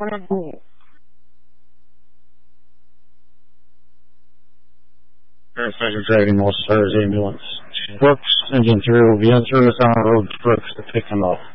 Paramedic driving Most Stars ambulance. Brooks, engine 3 will be in service on the road to Brooks to pick him up.